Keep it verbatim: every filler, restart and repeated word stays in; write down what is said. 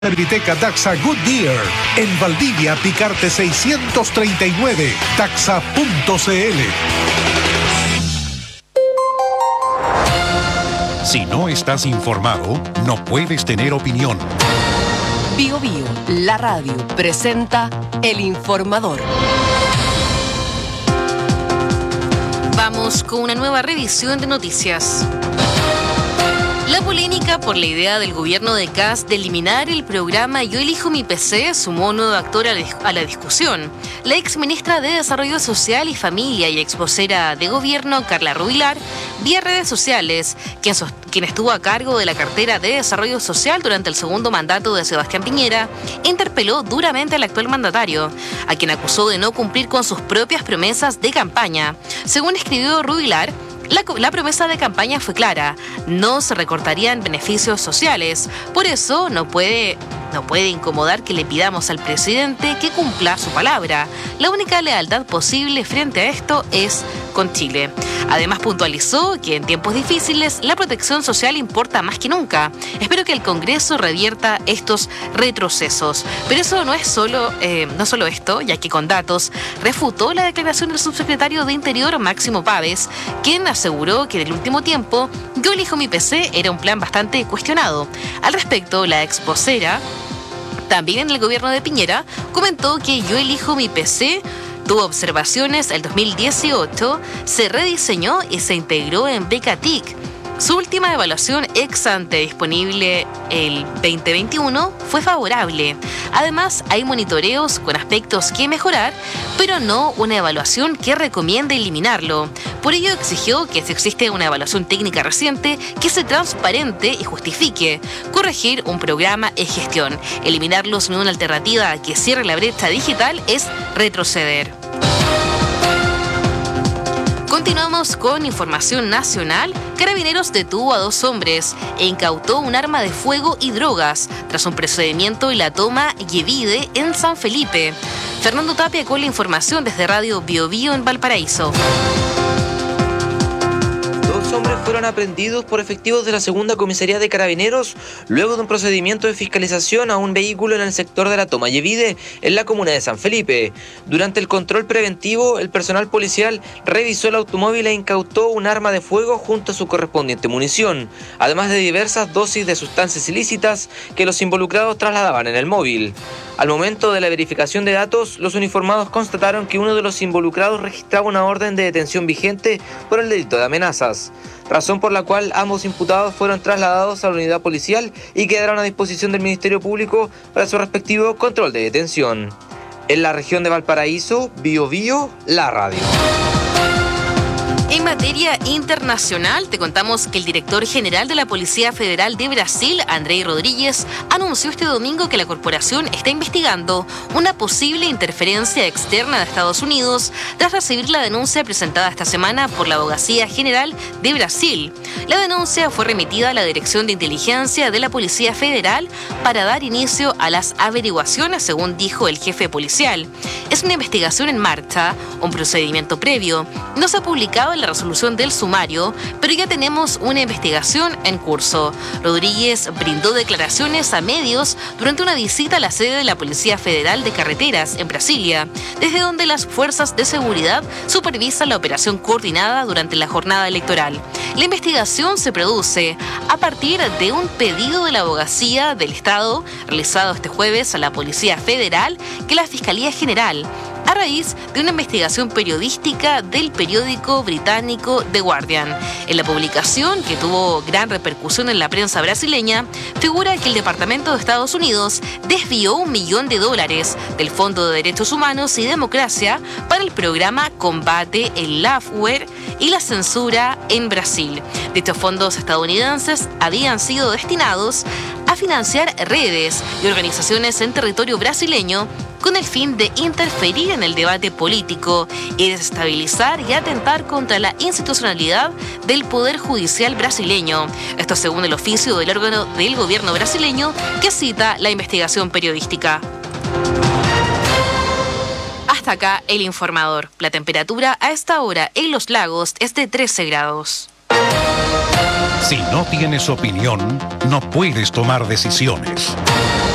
Biblioteca Taxa Goodyear. En Valdivia, Picarte seiscientos treinta y nueve. Taxa punto cl. Si no estás informado, no puedes tener opinión. Bio Bio, la radio, presenta El Informador. Vamos con una nueva revisión de noticias. La polémica por la idea del gobierno de Kast de eliminar el programa Yo elijo mi P C sumó un nuevo actor a la discusión. La ex ministra de Desarrollo Social y Familia y ex vocera de gobierno, Carla Rubilar, vía redes sociales, quien, quien estuvo a cargo de la cartera de Desarrollo Social durante el segundo mandato de Sebastián Piñera, interpeló duramente al actual mandatario, a quien acusó de no cumplir con sus propias promesas de campaña. Según escribió Rubilar, La, la promesa de campaña fue clara: no se recortarían beneficios sociales. Por eso no puede, no puede incomodar que le pidamos al presidente que cumpla su palabra. La única lealtad posible frente a esto es con Chile. Además, puntualizó que en tiempos difíciles la protección social importa más que nunca. Espero que el Congreso revierta estos retrocesos. Pero eso no es solo, eh, no solo esto, ya que con datos refutó la declaración del subsecretario de Interior, Máximo Páez, quien aseguró que en el último tiempo Yo elijo mi P C era un plan bastante cuestionado. Al respecto, la ex vocera, también en el gobierno de Piñera, comentó que Yo elijo mi P C tuvo observaciones el dos mil dieciocho, se rediseñó y se integró en Beca T I C. Su última evaluación ex ante disponible el veinte veintiuno fue favorable. Además, hay monitoreos con aspectos que mejorar, pero no una evaluación que recomiende eliminarlo. Por ello exigió que si existe una evaluación técnica reciente, que sea transparente y justifique. Corregir un programa es gestión. Eliminarlo sin una alternativa que cierre la brecha digital es retroceder. Continuamos con información nacional. Carabineros detuvo a dos hombres e incautó un arma de fuego y drogas tras un procedimiento y la toma Yevide en San Felipe. Fernando Tapia con la información desde Radio Bio Bio en Valparaíso. Dos hombres fueron aprehendidos por efectivos de la segunda comisaría de Carabineros luego de un procedimiento de fiscalización a un vehículo en el sector de la Toma Yevide, en la comuna de San Felipe. Durante el control preventivo, el personal policial revisó el automóvil e incautó un arma de fuego junto a su correspondiente munición, además de diversas dosis de sustancias ilícitas que los involucrados trasladaban en el móvil. Al momento de la verificación de datos, los uniformados constataron que uno de los involucrados registraba una orden de detención vigente por el delito de amenazas, razón por la cual ambos imputados fueron trasladados a la unidad policial y quedaron a disposición del Ministerio Público para su respectivo control de detención. En la región de Valparaíso, Bio Bio, la radio. En materia internacional, te contamos que el director general de la Policía Federal de Brasil, Andrei Rodríguez, anunció este domingo que la corporación está investigando una posible interferencia externa de Estados Unidos tras recibir la denuncia presentada esta semana por la Abogacía General de Brasil. La denuncia fue remitida a la Dirección de Inteligencia de la Policía Federal para dar inicio a las averiguaciones, según dijo el jefe policial. Es una investigación en marcha, un procedimiento previo. No se ha publicado en la resolución del sumario, pero ya tenemos una investigación en curso. Rodríguez brindó declaraciones a medios durante una visita a la sede de la Policía Federal de Carreteras en Brasilia, desde donde las fuerzas de seguridad supervisan la operación coordinada durante la jornada electoral. La investigación se produce a partir de un pedido de la Abogacía del Estado realizado este jueves a la Policía Federal que la Fiscalía General, a raíz de una investigación periodística del periódico británico The Guardian. En la publicación, que tuvo gran repercusión en la prensa brasileña, figura que el Departamento de Estados Unidos desvió un millón de dólares del Fondo de Derechos Humanos y Democracia para el programa Combate el Lawfare y la Censura en Brasil. Dichos fondos estadounidenses habían sido destinados a financiar redes y organizaciones en territorio brasileño con el fin de interferir en el debate político y desestabilizar y atentar contra la institucionalidad del Poder Judicial brasileño. Esto según el oficio del órgano del gobierno brasileño que cita la investigación periodística. Hasta acá el informador. La temperatura a esta hora en Los Lagos es de trece grados. Si no tienes opinión, no puedes tomar decisiones.